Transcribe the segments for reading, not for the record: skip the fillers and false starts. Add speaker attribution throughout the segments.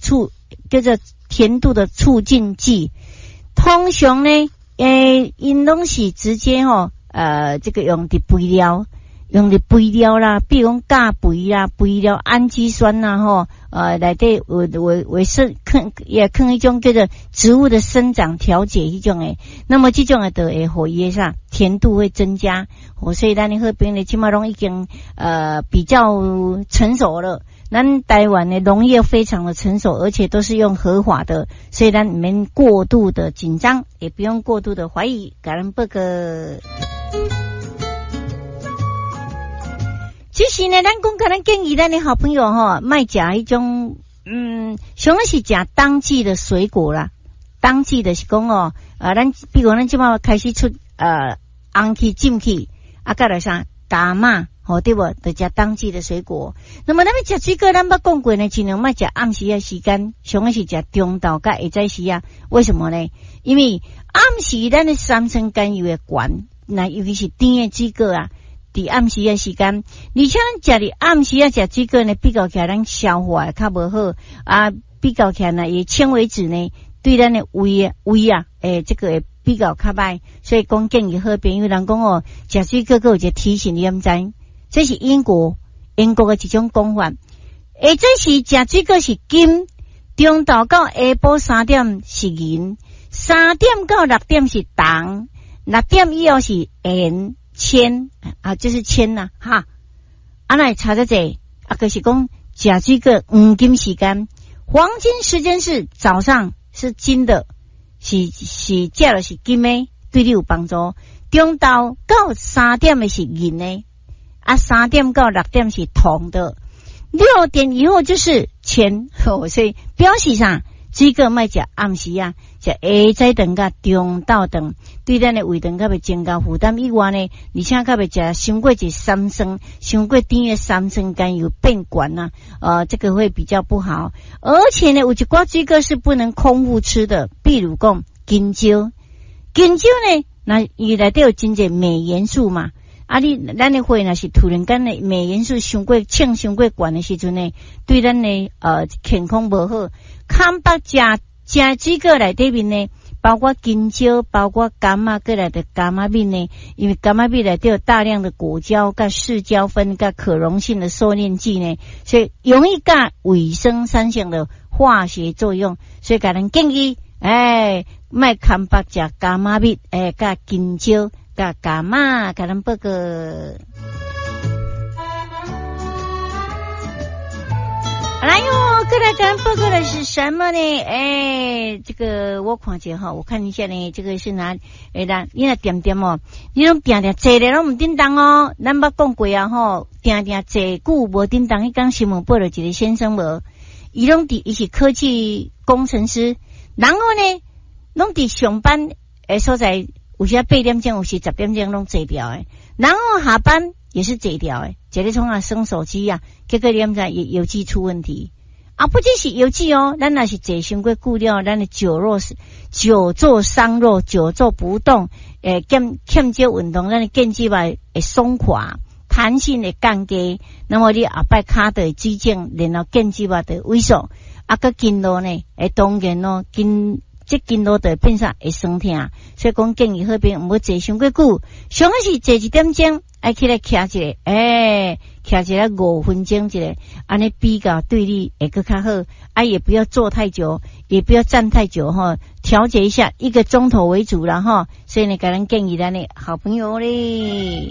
Speaker 1: 叫做甜度的促进剂。通常呢，因拢是直接这个用的肥料啦，比如讲钾肥啦、肥料氨基酸啦内底为生也坑一种叫做植物的生长调节一种诶，那么这种诶就会互伊啥甜度会增加，所以咱的好朋友起码拢已经比较成熟了。咱台湾的农业非常的成熟，而且都是用合法的，所以咱不免过度的紧张，也不用过度的怀疑。感恩报告。其实呢，咱讲可能建议咱的好朋友卖食一种上是食当季的水果啦。当季的是讲咱比如咱即马开始出红起、浸起，再来啥柑嘛。对不？就食当季的水果。那么咱们食水果，咱捌讲过呢，尽量莫食暗时的时间，上是食中昼甲下早时啊。为什么呢？因为暗时咱的三酸甘油会悬，那尤其是甜的水果啊，伫暗时的时间，而且咱食伫暗时啊食水果呢，比较起来咱消化会较无好啊，比较起来呢，伊纤维质呢，对咱的胃啊，这个会比较较歹，所以讲建议好朋友人讲食水果有一个提醒，你毋知？这是英国的一种讲法。下早时食水果是金，中昼到下晡3点是银，3点到6点是铜，6点以后是盐、铅就是铅呐哈。那差在这就是讲食水果黄金时间，黄金时间是早上是金的，是食了是金的，对你有帮助。中昼到3点的是银的。3点到6点是铜的，6点以后就是铅，所以表示上水果莫食暗时啊，食下早顿甲中昼顿，对咱的胃肠较袂增加负担以外呢，而且较袂食伤过一三酸，伤过甜的三酸甘油变悬啊，这个会比较不好。而且呢，有一寡水果是不能空腹吃的，比如讲金蕉呢，那伊内底有真侪镁元素嘛。咱的血若是突然间的镁元素伤过悬的时阵呢，对咱的健康无好。看北食水果内底面呢，包括金蕉、包括柑仔过来的柑仔面呢，因为柑仔面内底有大量的果胶、甲视胶酚、甲可溶性的收敛剂呢，所以容易甲维生三项的化学作用，所以甲人建议，莫看北食柑仔面，甲金蕉。甲柑仔，甲咱报告。来哟，过来甲咱报告的是什么呢？这个我看一下我看一下呢，这个是哪？你那点你拢定坐咧拢唔叮当哦。咱捌讲过定坐久无叮当。迄刚新闻报了一个先生无，伊是科技工程师，然后呢，拢伫上班所在。有时8点钟，有时10点钟拢坐掉诶，然后下班也是坐掉诶，坐咧创生手机啊，结果你毋知邮寄出问题不只是邮寄咱若是坐伤过久了，咱的久坐伤肉，久坐不动，欠少运动，咱的腱肌vai会松垮，弹性会降低，那么你后摆骹就会肌腱，然后腱肌vai就会萎缩，个筋络呢，当然这筋络就变啥会酸痛，所以讲建议好朋毋好坐伤过久，上是坐1点钟，爱起来徛一个，徛一个5分钟一个，安尼比较对你会更较好。也不要坐太久，也不要站太久调节一下，1个钟头为主啦所以呢，给人建议咱的好朋友咧。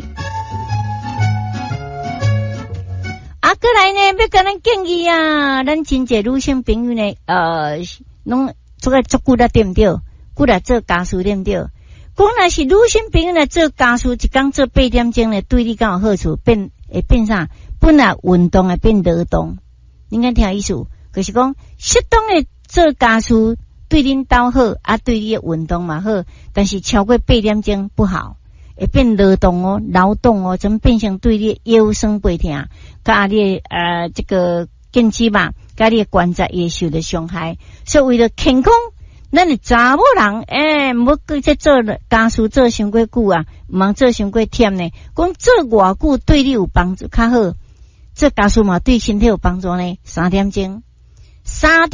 Speaker 1: 过来呢，要给人建议咱真侪女性朋友呢，拢。做个足久了对毋对？久来做家事对毋对？讲若是女性朋友来做家事，一工做8点钟呢，对你敢有好处？会变啥？本来运动会变劳动。你敢听意思？就是讲适当的做家事对恁兜好，对你的运动嘛好，但是超过8点钟不好，会变劳动怎么变成对你腰酸背痛，甲你这个腱肌嘛。甲你的关节也受到伤害，所以为了健康，咱的查某人，唔好再做家事做伤过久唔通做伤过忝呢。讲做偌久对你有帮助较好，做家事嘛对身体有帮助呢。3点